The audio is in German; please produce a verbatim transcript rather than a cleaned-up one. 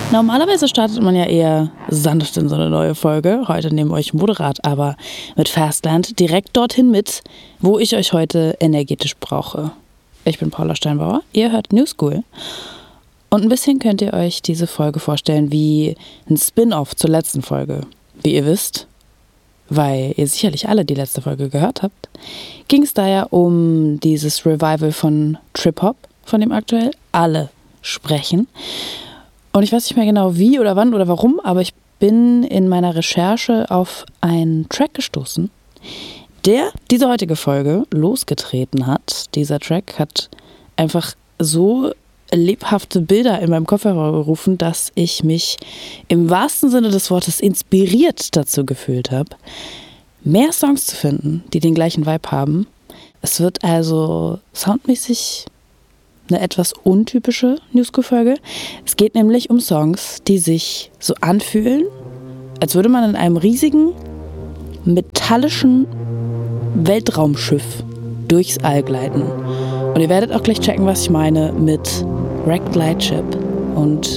Normalerweise startet man ja eher sanft in so eine neue Folge. Heute nehmen wir euch moderat, aber mit Fastland direkt dorthin mit, wo ich euch heute energetisch brauche. Ich bin Paula Steinbauer, ihr hört New School. Und ein bisschen könnt ihr euch diese Folge vorstellen wie ein Spin-off zur letzten Folge. Wie ihr wisst, weil ihr sicherlich alle die letzte Folge gehört habt, ging es da ja um dieses Revival von Trip-Hop, von dem aktuell alle sprechen. Und ich weiß nicht mehr genau wie oder wann oder warum, aber ich bin in meiner Recherche auf einen Track gestoßen, der diese heutige Folge losgetreten hat. Dieser Track hat einfach so lebhafte Bilder in meinem Kopf hervorgerufen, dass ich mich im wahrsten Sinne des Wortes inspiriert dazu gefühlt habe, mehr Songs zu finden, die den gleichen Vibe haben. Es wird also soundmäßig eine etwas untypische New School-Folge. Es geht nämlich um Songs, die sich so anfühlen, als würde man in einem riesigen, metallischen Weltraumschiff durchs All gleiten. Und ihr werdet auch gleich checken, was ich meine mit Wrecked Lightship und